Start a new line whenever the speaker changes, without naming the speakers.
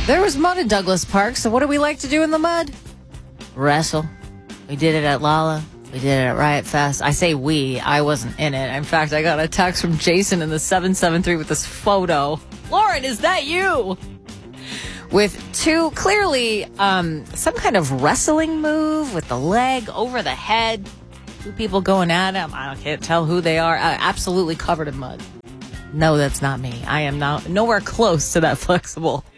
There was mud at Douglas Park, so what do we like to do in the mud? Wrestle. We did it at Lala. We did it at Riot Fest. I say we. I wasn't in it. In fact, I got a text from Jason in the 773 with this photo. Lauren, is that you? With two, clearly, some kind of wrestling move with the leg over the head. Two people going at him. I can't tell who they are. Absolutely covered in mud. No, that's not me. I am nowhere close to that flexible.